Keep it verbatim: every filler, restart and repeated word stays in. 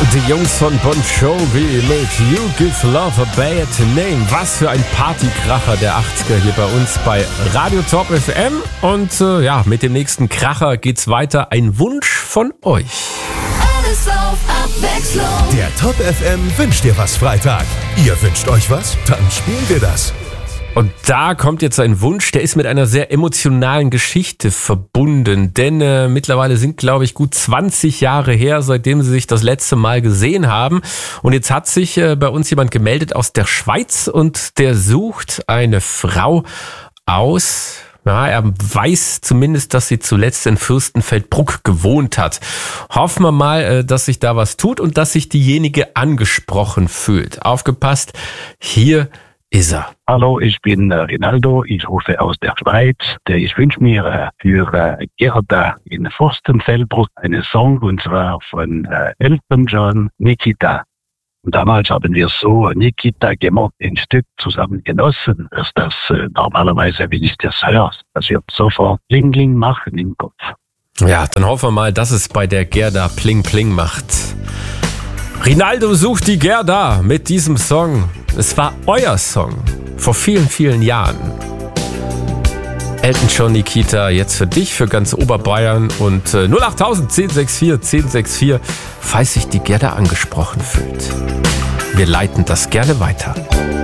Die Jungs von Bon Jovi mit You Give Love a Bad Name. Was für ein Partykracher der achtziger hier bei uns bei Radio Top F M. Und äh, ja, mit dem nächsten Kracher geht's weiter. Ein Wunsch von euch. Alles auf Abwechslung. Der Top F M wünscht dir was Freitag. Ihr wünscht euch was? Dann spielen wir das. Und da kommt jetzt ein Wunsch, der ist mit einer sehr emotionalen Geschichte verbunden. Denn äh, mittlerweile sind, glaube ich, gut zwanzig Jahre her, seitdem sie sich das letzte Mal gesehen haben. Und jetzt hat sich äh, bei uns jemand gemeldet aus der Schweiz und der sucht eine Frau aus... Ja, er weiß zumindest, dass sie zuletzt in Fürstenfeldbruck gewohnt hat. Hoffen wir mal, dass sich da was tut und dass sich diejenige angesprochen fühlt. Aufgepasst, hier ist er. Hallo, ich bin äh, Rinaldo, ich rufe aus der Schweiz. Ich wünsche mir äh, für äh, Gerda in Fürstenfeldbruck einen Song, und zwar von äh, Elton John, Nikita. Und damals haben wir so Nikita gemocht, ein Stück zusammen genossen, dass das äh, normalerweise, wenn ich das höre, das wird sofort Pling Pling machen im Kopf. Ja, dann hoffen wir mal, dass es bei der Gerda Pling Pling macht. Rinaldo sucht die Gerda mit diesem Song. Es war euer Song vor vielen, vielen Jahren. Elton John, Nikita, jetzt für dich, für ganz Oberbayern und äh, null acht tausend, zehn sechs vier, zehn sechs vier, falls sich die Gerda angesprochen fühlt. Wir leiten das gerne weiter.